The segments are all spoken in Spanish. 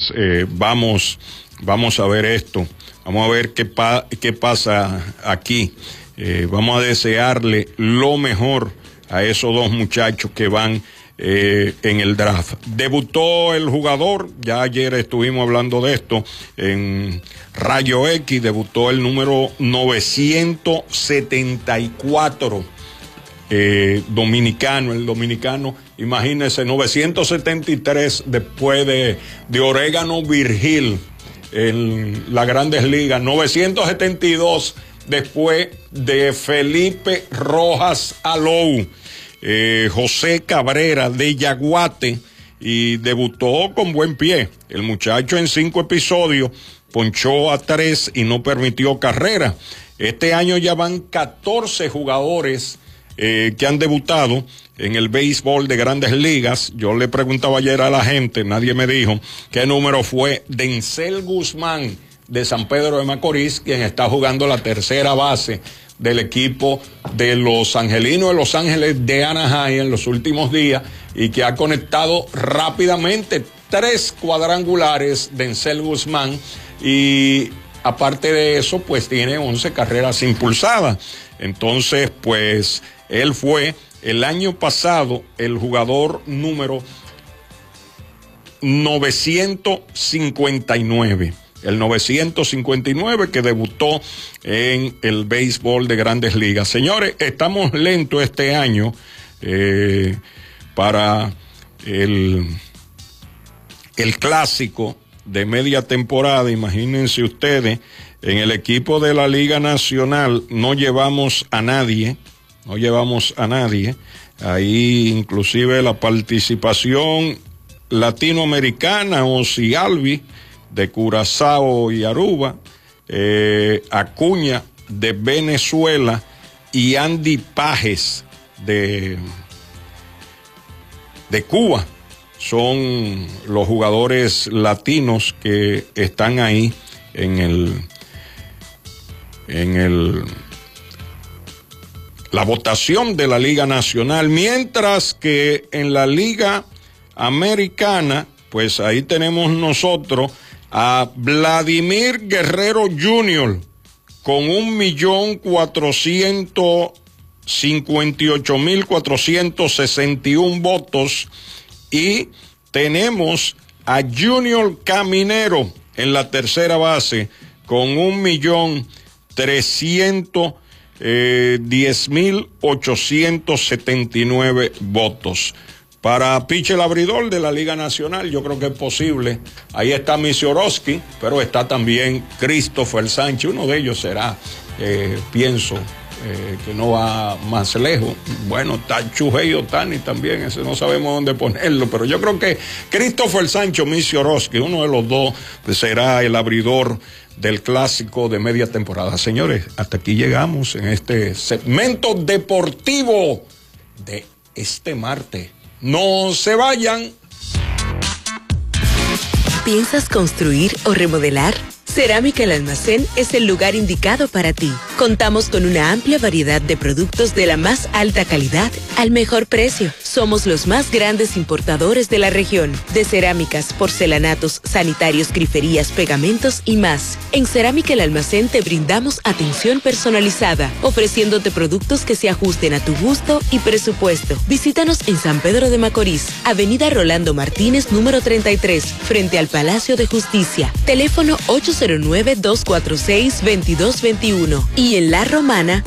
pues vamos a ver esto, vamos a ver qué pasa aquí. Vamos a desearle lo mejor a esos dos muchachos que van en el draft. Debutó el jugador, ya ayer estuvimos hablando de esto, en Rayo X, debutó el número 974 dominicano, el dominicano, imagínense, 973 después de Orégano Virgil en las Grandes Ligas, 972 después de Felipe Rojas Alou. José Cabrera de Yaguate, y debutó con buen pie. El muchacho en 5 episodios ponchó a 3 y no permitió carrera. Este año ya van 14 jugadores que han debutado en el béisbol de Grandes Ligas. Yo le preguntaba ayer a la gente, nadie me dijo qué número fue. Denzel Guzmán de San Pedro de Macorís, quien está jugando la tercera base del equipo de los Angelinos de Los Ángeles de Anaheim en los últimos días, y que ha conectado rápidamente 3 cuadrangulares Denzel Guzmán, y aparte de eso pues tiene 11 carreras impulsadas. Entonces pues él fue el año pasado el jugador número 959. El 959 que debutó en el béisbol de Grandes Ligas. Señores, estamos lentos este año para el clásico de media temporada. Imagínense ustedes, en el equipo de la Liga Nacional no llevamos a nadie. Ahí inclusive la participación latinoamericana, Ozzy Albies de Curazao y Aruba, Acuña de Venezuela y Andy Pajes de Cuba. Son los jugadores latinos que están ahí en la votación de la Liga Nacional, mientras que en la Liga Americana, pues ahí tenemos nosotros a Vladimir Guerrero Jr. con 1.458.461 votos, y tenemos a Junior Caminero en la tercera base con 1.310.879 votos. Para pitcher abridor de la Liga Nacional, yo creo que es posible. Ahí está Misiorowski, pero está también Christopher Sánchez. Uno de ellos será, pienso, que no va más lejos. Bueno, está Shohei Ohtani también, ese no sabemos dónde ponerlo, pero yo creo que Christopher Sánchez, Misiorowski, uno de los dos será el abridor del clásico de media temporada. Señores, hasta aquí llegamos en este segmento deportivo de este martes. No se vayan. ¿Piensas construir o remodelar? Cerámica El Almacén es el lugar indicado para ti. Contamos con una amplia variedad de productos de la más alta calidad al mejor precio. Somos los más grandes importadores de la región, de cerámicas, porcelanatos, sanitarios, griferías, pegamentos y más. En Cerámica El Almacén te brindamos atención personalizada, ofreciéndote productos que se ajusten a tu gusto y presupuesto. Visítanos en San Pedro de Macorís, Avenida Rolando Martínez, número 33, frente al Palacio de Justicia. Teléfono 809-246-2221 y en La Romana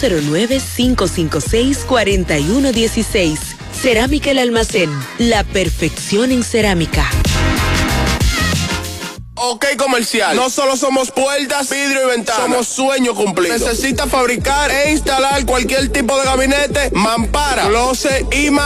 809-556-4116. Cerámica El Almacén, la perfección en cerámica. Ok, comercial. No solo somos puertas, vidrio y ventanas. Somos sueño cumplido. Necesita fabricar e instalar cualquier tipo de gabinete, mampara, closet y más.